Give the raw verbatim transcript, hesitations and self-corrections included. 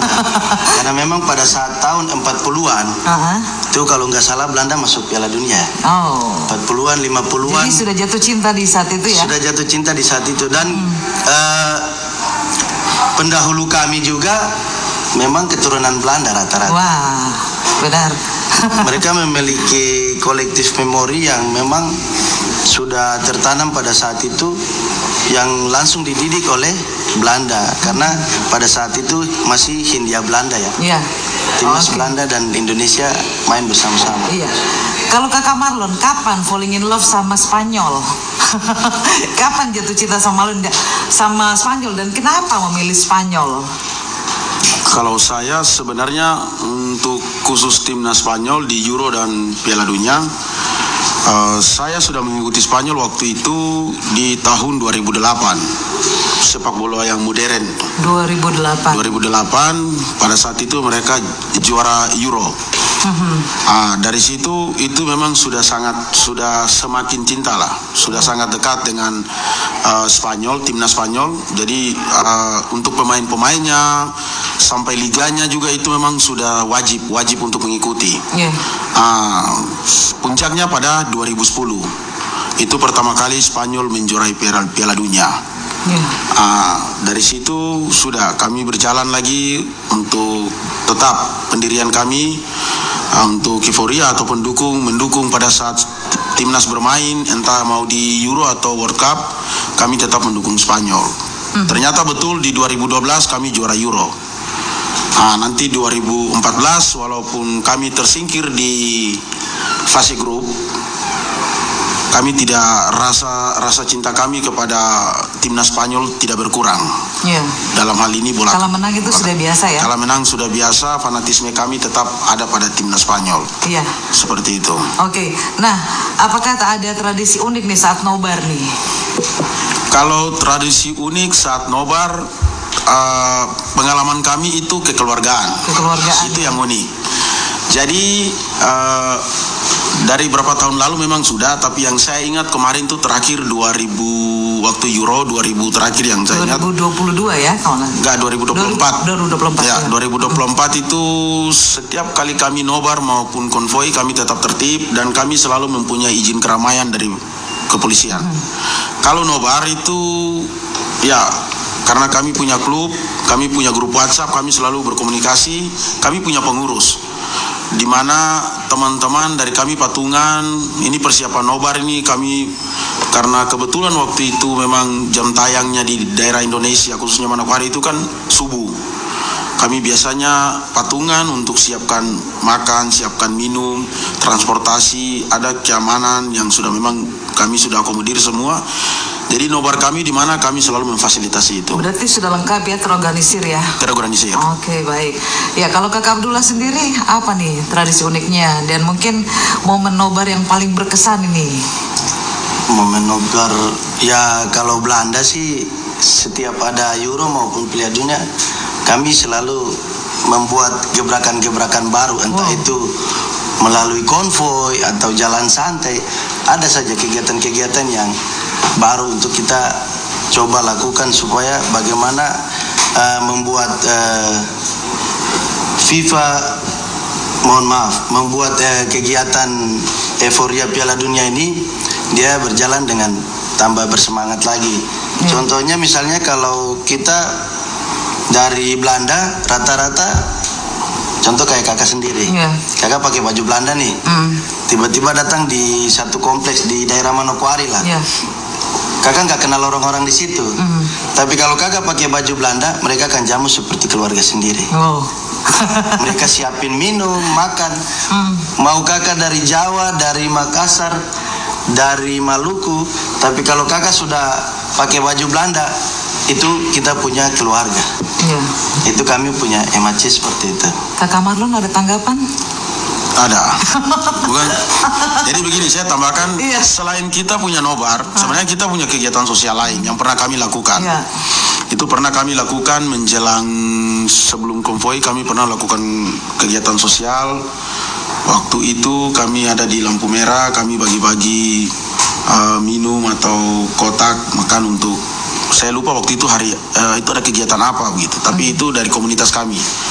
Karena memang pada saat tahun empat puluhan, uh-huh. itu kalau nggak salah Belanda masuk Piala Dunia. Oh. empat puluhan, lima puluhan. Jadi sudah jatuh cinta di saat itu ya? Sudah jatuh cinta di saat itu. Dan hmm. uh, pendahulu kami juga memang keturunan Belanda rata-rata. Wah, benar. Mereka memiliki kolektif memori yang memang sudah tertanam pada saat itu, yang langsung dididik oleh Belanda, karena pada saat itu masih Hindia Belanda ya. Iya. Timnas okay. Belanda dan Indonesia main bersama-sama. Iya. Kalau Kakak Marlon, kapan falling in love sama Spanyol? Kapan jatuh cinta sama Marlon sama Spanyol, dan kenapa memilih Spanyol? Kalau saya sebenarnya untuk khusus timnas Spanyol di Euro dan Piala Dunia, uh, saya sudah mengikuti Spanyol waktu itu di tahun dua ribu delapan, sepak bola yang modern. dua ribu delapan. dua ribu delapan pada saat itu mereka juara Euro. Uh-huh. Ah, dari situ itu memang sudah sangat sudah semakin cinta lah, sudah sangat dekat dengan uh, Spanyol, timnas Spanyol. Jadi uh, untuk pemain-pemainnya sampai liganya juga itu memang sudah wajib wajib untuk mengikuti. Yeah. Uh, puncaknya pada dua ribu sepuluh itu pertama kali Spanyol menjuarai Piala, Piala Dunia. Yeah. Uh, dari situ sudah kami berjalan lagi untuk tetap pendirian kami uh, untuk euforia ataupun dukung mendukung pada saat timnas bermain, entah mau di Euro atau World Cup, kami tetap mendukung Spanyol. Mm-hmm. Ternyata betul di dua ribu dua belas kami juara Euro. Uh, nanti dua ribu empat belas walaupun kami tersingkir di fase grup, kami tidak rasa rasa cinta kami kepada timnas Spanyol tidak berkurang. Yeah. Dalam hal ini bola. Kalau menang itu bola. Sudah biasa ya. Kalau menang sudah biasa, fanatisme kami tetap ada pada timnas Spanyol. Iya. Yeah. Seperti itu. Oke. Okay. Nah, apakah tak ada tradisi unik nih saat nobar nih? Kalau tradisi unik saat nobar, uh, pengalaman kami itu kekeluargaan. Kekeluargaan. Itu yang unik. Jadi uh, dari beberapa tahun lalu memang sudah, tapi yang saya ingat kemarin tuh terakhir dua ribu waktu Euro dua ribu terakhir yang saya ingat. dua ribu dua puluh dua ya kawan? Enggak, dua ribu dua puluh empat. dua ribu dua puluh empat. Ya, dua ribu dua puluh empat itu setiap kali kami nobar maupun konvoi kami tetap tertib dan kami selalu mempunyai izin keramaian dari kepolisian. Hmm. Kalau nobar itu ya karena kami punya klub, kami punya grup WhatsApp, kami selalu berkomunikasi, kami punya pengurus, di mana teman-teman dari kami patungan, ini persiapan nobar ini kami, karena kebetulan waktu itu memang jam tayangnya di daerah Indonesia, khususnya Manokwari itu kan subuh. Kami biasanya patungan untuk siapkan makan, siapkan minum, transportasi, ada keamanan yang sudah memang kami sudah akomodir semua. Jadi nobar kami di mana kami selalu memfasilitasi itu. Berarti sudah lengkap ya, terorganisir ya? Terorganisir. Oke, okay, baik. Ya, kalau Kakak Abdullah sendiri apa nih tradisi uniknya dan mungkin momen nobar yang paling berkesan ini? Momen nobar ya kalau Belanda sih setiap ada Euro maupun Piala Dunia kami selalu membuat gebrakan-gebrakan baru, entah wow. itu melalui konvoi atau jalan santai, ada saja kegiatan-kegiatan yang baru untuk kita coba lakukan supaya bagaimana uh, membuat uh, FIFA, mohon maaf, membuat uh, kegiatan euforia Piala Dunia ini dia berjalan dengan tambah bersemangat lagi. Hmm. Contohnya misalnya kalau kita dari Belanda rata-rata, contoh kayak kakak sendiri, yeah. kakak pakai baju Belanda nih, mm. tiba-tiba datang di satu kompleks di daerah Manokwari lah, yeah. kakak nggak kenal orang-orang di situ, mm. tapi kalau kakak pakai baju Belanda, mereka akan jamu seperti keluarga sendiri. Oh. Mereka siapin minum, makan, mm. mau kakak dari Jawa, dari Makassar, dari Maluku, tapi kalau kakak sudah pakai baju Belanda, itu kita punya keluarga. Iya. Itu kami punya emaci seperti itu. Kakak Marlon ada tanggapan? Ada. Bukan. Jadi begini, saya tambahkan, iya. selain kita punya nobar, ah. sebenarnya kita punya kegiatan sosial lain yang pernah kami lakukan. Iya. Itu pernah kami lakukan menjelang sebelum konvoi, kami pernah lakukan kegiatan sosial. Waktu itu kami ada di lampu merah, kami bagi-bagi uh, minum atau kotak makan untuk, saya lupa waktu itu hari uh, itu ada kegiatan apa begitu, tapi itu dari komunitas kami.